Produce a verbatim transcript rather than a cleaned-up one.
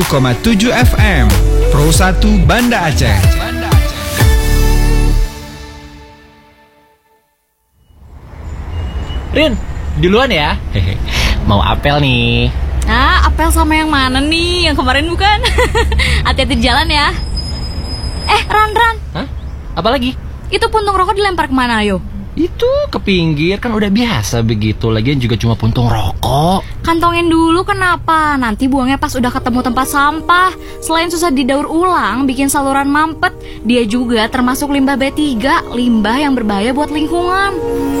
koma tujuh F M Pro satu Banda Aceh. Rin, duluan ya. Hehe. Mau apel nih. Ah, apel sama yang mana nih? Yang kemarin bukan? Hati-hati di jalan ya. Eh, Ran, Ran. Hah? Apa lagi? Itu puntung rokok dilempar kemana, ayo? Itu ke pinggir, kan udah biasa begitu. Lagian juga cuma puntung rokok. Kantongin dulu, kenapa? Nanti buangnya pas udah ketemu tempat sampah. Selain susah didaur ulang, bikin saluran mampet, dia juga termasuk limbah B tiga, limbah yang berbahaya buat lingkungan.